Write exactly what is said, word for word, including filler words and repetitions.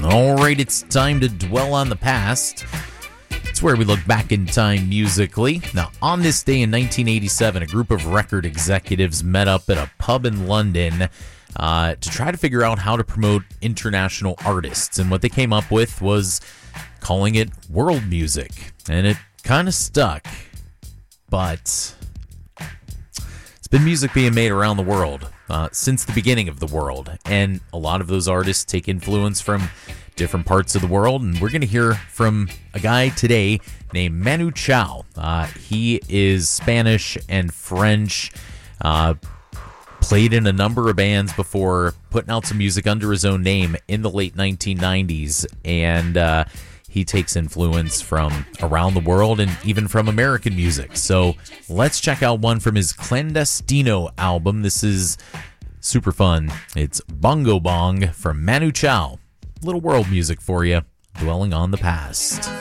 All right, it's time to dwell on the past. It's where we look back in time musically. Now, on this day in nineteen eighty-seven, a group of record executives met up at a pub in London uh, to try to figure out how to promote international artists. And what they came up with was calling it world music. And it kind of stuck. But it's been music being made around the world uh, since the beginning of the world. And a lot of those artists take influence from different parts of the world, and we're going to hear from a guy today named Manu Chao. Uh, he is Spanish and French, uh, played in a number of bands before putting out some music under his own name in the late nineteen nineties, and uh, he takes influence from around the world and even from American music. So let's check out one from his Clandestino album. This is super fun. It's Bongo Bong from Manu Chao. Little world music for you, dwelling on the past.